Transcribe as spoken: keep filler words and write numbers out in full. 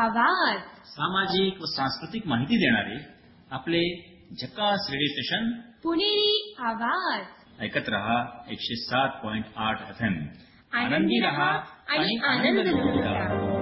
आवाज. सामाजिक व सांस्कृतिक माहिती देणारे आपले झकास रेडिओ स्टेशन पुणेरी आवाज. ऐकत रहा एकशे सात पॉइंट आठ एफ एम. आनंदी रहा आणि आनंद लुटा.